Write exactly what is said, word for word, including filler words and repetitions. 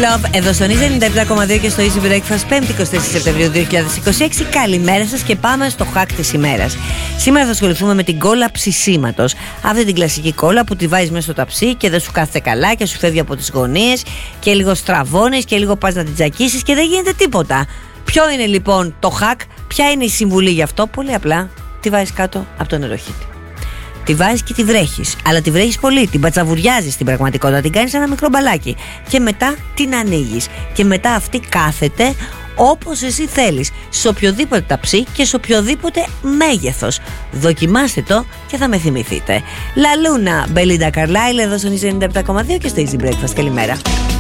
Love εδώ στο ενενήντα επτά κόμμα δύο και στο Easy Breakfast, πέμπτη εικοστή Σεπτεμβρίου δύο χιλιάδες είκοσι έξι. Καλημέρα σας και πάμε στο hack της ημέρας. Σήμερα θα ασχοληθούμε με την κόλλα ψησίματος. Αυτή την κλασική κόλλα που τη βάζεις μέσα στο ταψί και δεν σου κάθεται καλά και σου φεύγει από τις γωνίες και λίγο στραβώνεις και λίγο πας να την τζακίσεις και δεν γίνεται τίποτα. Ποιο είναι λοιπόν το hack, ποια είναι η συμβουλή γι' αυτό? Πολύ απλά, τη βάζεις κάτω από το νεροχύτη. Τη βάζεις και τη βρέχεις, αλλά τη βρέχεις πολύ, την πατσαβουριάζεις στην πραγματικότητα, την κάνεις ένα μικρό μπαλάκι και μετά την ανοίγεις και μετά αυτή κάθεται όπως εσύ θέλεις, σε οποιοδήποτε ταψί και σε οποιοδήποτε μέγεθος. Δοκιμάστε το και θα με θυμηθείτε. Λαλούνα, Μπελίντα Καρλάιλ εδώ στο ενενήντα επτά κόμμα δύο και στο Easy Breakfast. Καλημέρα.